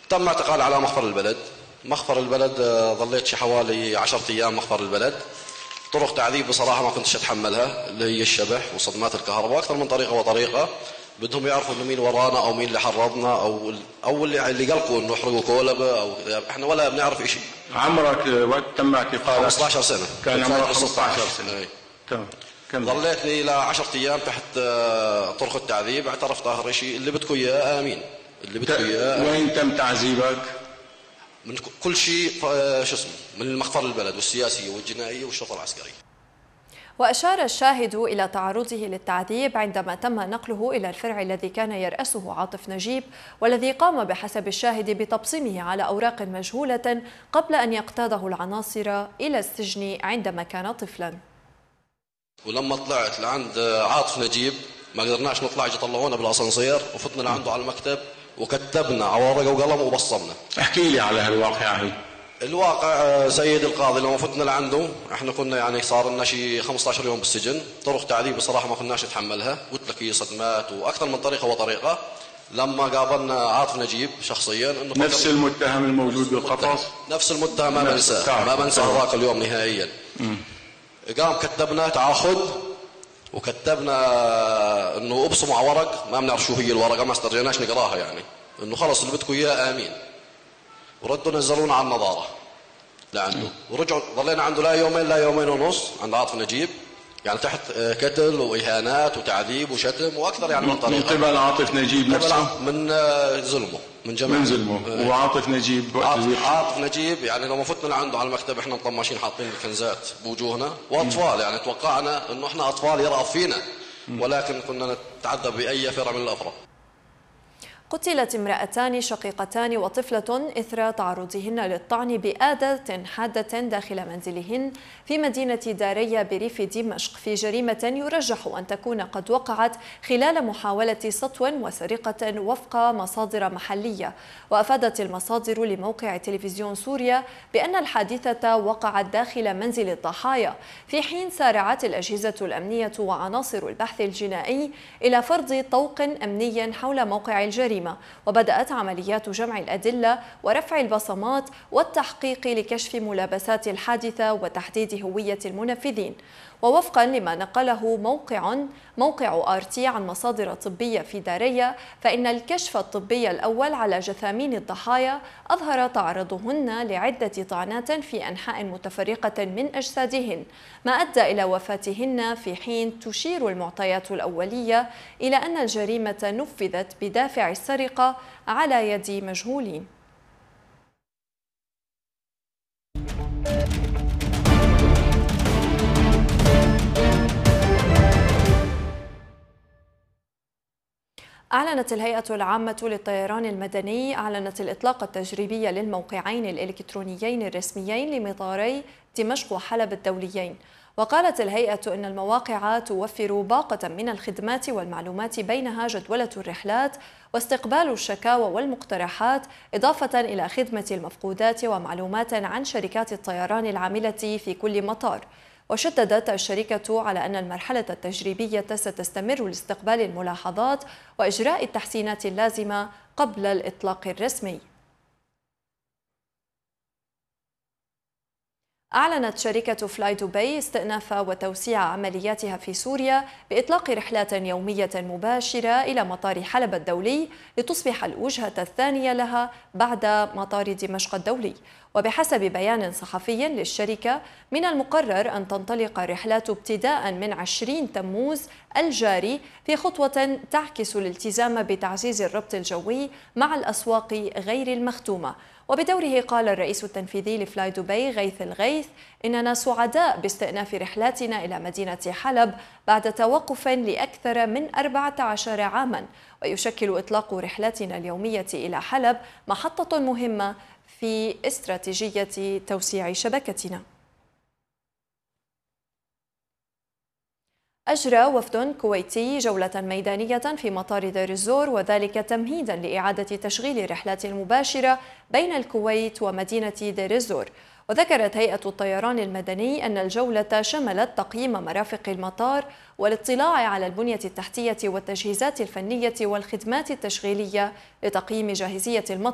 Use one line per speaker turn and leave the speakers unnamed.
تم اعتقال على مخفر البلد. مخفر البلد ظليت شي حوالي 10 أيام مخفر البلد. طرق تعذيب بصراحة ما كنتش أتحملها، اللي هي الشبح وصدمات الكهرباء، أكثر من طريقة وطريقة. بدهم يعرفوا إنه مين ورانا أو مين اللي حرضنا أو اللي قلقوا إنه يحرقوا كولبة أو إحنا ولا بنعرف إشي.
عمرك وقت تم اعتقالك
15 سنة.
كان عمرك 15 سنة. تمام.
ظليتني ل 10 أيام تحت طرق التعذيب. اعترفت آخر شيء اللي بدكم إياه آمين. اللي بدكم إياه.
وين تم تعذيبك؟
من كل شيء شو اسمه، من المخفر البلد والسياسية والجنائية والشرطة العسكرية.
وأشار الشاهد إلى تعرضه للتعذيب عندما تم نقله إلى الفرع الذي كان يرأسه عاطف نجيب، والذي قام بحسب الشاهد بتبصيمه على أوراق مجهولة قبل أن يقتاده العناصر إلى السجن عندما كان طفلا.
ولما طلعت لعند عاطف نجيب ما قدرناش نطلع، اجى طلعونا بالاسانسير وفتنا لعنده على المكتب وكتبنا على ورقه وقلم وبصمنا.
احكي لي على هالواقعة هي.
الواقع سيد القاضي لما فتنا لعنده احنا كنا يعني صار لنا شيء 15 يوم بالسجن. طرق تعذيب بصراحه ما كناش نتحملها، قلت لك هي صدمات واكثر من طريقه وطريقه. لما قابلنا عاطف نجيب شخصيا انه
نفس المتهم الموجود بالقفص،
نفس المتهم ما بنساه، ما بنسى هذاك اليوم نهائيا. قام كتبنا تعاقد وكتبنا انه ابصموا على ورق، ما بنعرف شو هي الورقه، ما استرجعناش نقراها، يعني انه خلص اللي بدكم اياه امين. وردوا نزلونا على النظاره لعنده ورجعوا ظلينا عنده لا يومين لا يومين ونص عند عاطف نجيب، يعني تحت كتل واهانات وتعذيب وشتم واكثر يعني من طريقه
من قبل عاطف نجيب نفسه،
من ظلمه، من جماعه،
من ظلمه. وعاطف نجيب
عاطف نجيب يعني لما فتنا لعنده على المكتب احنا مطمشين حاطين الكنزات بوجوهنا واطفال، يعني توقعنا انه احنا اطفال يرأف فينا، ولكن كنا نتعذب باي فرع من الافرع.
قتلت امرأتان شقيقتان وطفلة إثر تعرضهن للطعن بآدة حادة داخل منزلهن في مدينة داريا بريف دمشق في جريمة يرجح أن تكون قد وقعت خلال محاولة سطو وسرقة وفق مصادر محلية. وأفادت المصادر لموقع تلفزيون سوريا بأن الحادثة وقعت داخل منزل الضحايا، في حين سارعت الأجهزة الأمنية وعناصر البحث الجنائي إلى فرض طوق أمني حول موقع الجريمة، وبدأت عمليات جمع الأدلة ورفع البصمات والتحقيق لكشف ملابسات الحادثة وتحديد هوية المنفذين. ووفقا لما نقله موقع RT عن مصادر طبية في داريا، فإن الكشف الطبي الأول على جثامين الضحايا أظهر تعرضهن لعدة طعنات في أنحاء متفرقة من أجسادهن، ما أدى إلى وفاتهن، في حين تشير المعطيات الأولية إلى أن الجريمة نفذت بدافع السرقة على يد مجهولين. أعلنت الهيئة العامة للطيران المدني الإطلاق التجريبي للموقعين الإلكترونيين الرسميين لمطاري دمشق وحلب الدوليين. وقالت الهيئة إن المواقع توفر باقة من الخدمات والمعلومات بينها جدولة الرحلات واستقبال الشكاوى والمقترحات، إضافة إلى خدمة المفقودات ومعلومات عن شركات الطيران العاملة في كل مطار. وشددت الشركة على أن المرحلة التجريبية ستستمر لاستقبال الملاحظات وإجراء التحسينات اللازمة قبل الإطلاق الرسمي. أعلنت شركة فلاي دبي استئناف وتوسيع عملياتها في سوريا بإطلاق رحلات يومية مباشرة إلى مطار حلب الدولي لتصبح الوجهة الثانية لها بعد مطار دمشق الدولي. وبحسب بيان صحفي للشركة، من المقرر أن تنطلق الرحلات ابتداء من 20 تموز الجاري، في خطوة تعكس الالتزام بتعزيز الربط الجوي مع الأسواق غير المختومة. وبدوره قال الرئيس التنفيذي لفلاي دبي غيث الغيث: إننا سعداء باستئناف رحلاتنا إلى مدينة حلب بعد توقف لأكثر من 14 عاما، ويشكل إطلاق رحلاتنا اليومية إلى حلب محطة مهمة في استراتيجية توسيع شبكتنا. أجرى وفد كويتي جولة ميدانية في مطار دير الزور، وذلك تمهيدا لإعادة تشغيل الرحلات المباشرة بين الكويت ومدينة دير الزور. وذكرت هيئة الطيران المدني أن الجولة شملت تقييم مرافق المطار والاطلاع على البنية التحتية والتجهيزات الفنية والخدمات التشغيلية لتقييم جاهزية المطار